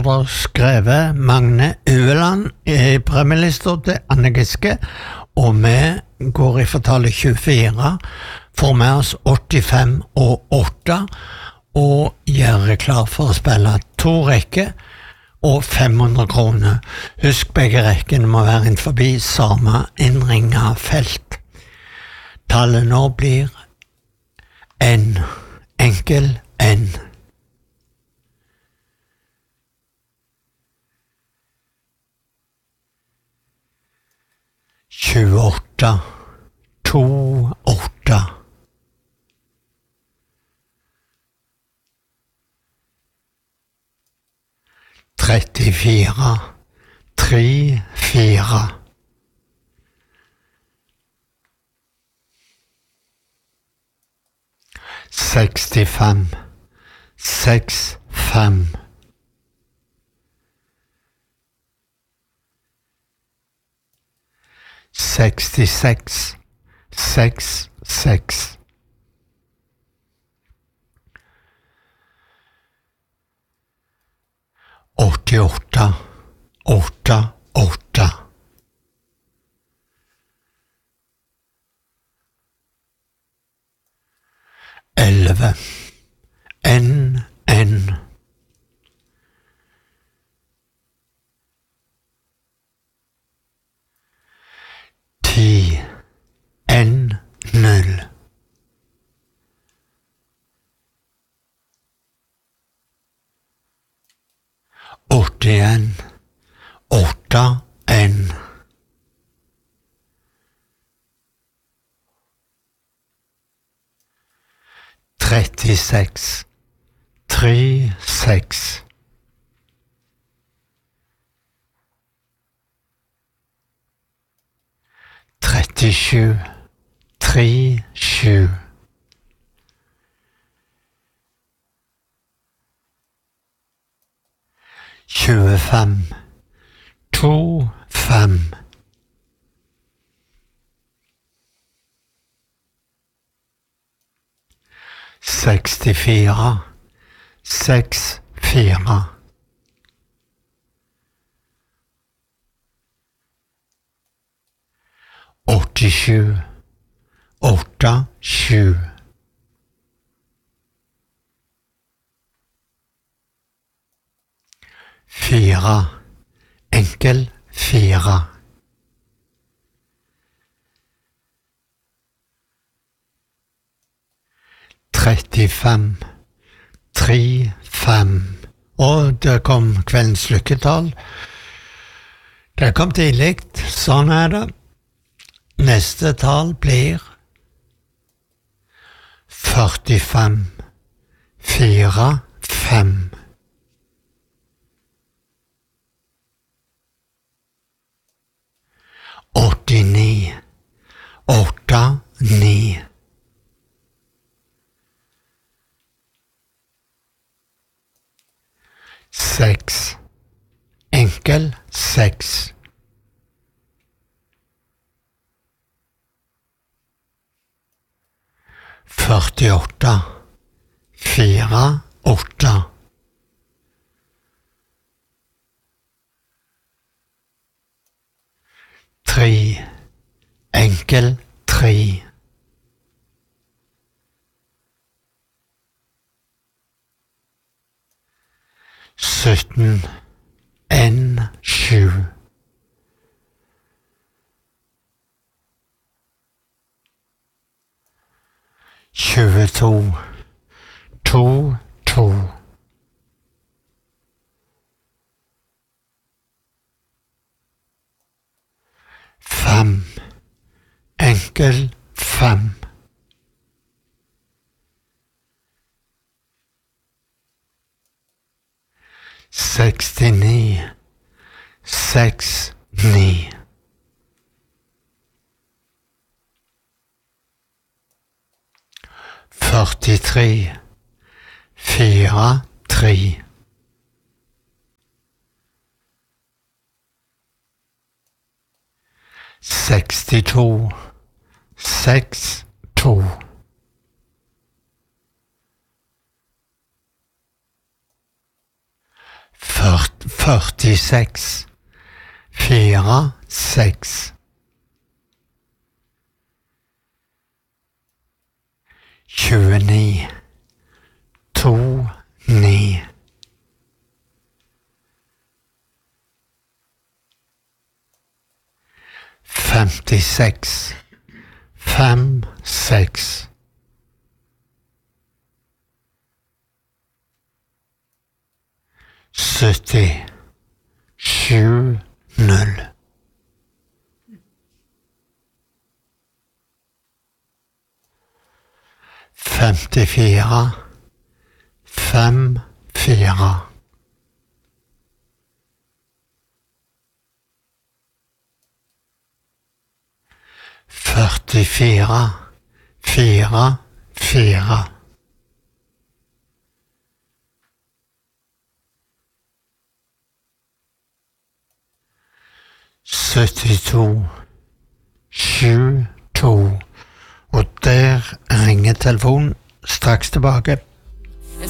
har skrevet Magne Ueland i premierlista til Anne Giske, og vi går i fortale 24, får med oss 85 og 8, og gjør klar for å spille 2 rekker og 500 kroner. Husk, begge rekkene må være innenfor samme innringet felt. Tallet nå blir N, enkel N. 28, 2, 8. 34, 3, 4. 65, 6, 5. 66, 6, 6. 88, 8, 8. 11, N, N. 10, N, 0. 81, 8, N. 36, 3, 6. 37, 3, 7. 25, 2, 5. 64, 6, 4. 87, 8, 7. 4, enkel 4. 35, 3, 5. Og det kom kveldens lykketall. Det kom tidlig, sånn det. Neste tall blir 45, 4, 5. 89, 8, 9. 6, enkel 6. 48, 4, 8. 3, enkel 3. 17, N, 7. 22, 2, 2. 5, enkel 5. 69, 6, 9. 43, 4, 3. 62, 6, 2. 40, 46 46 29 29 56 56 70 7 0 54 5 4 44 4 4 72 7 2. Og der ringer telefonen straks tilbake.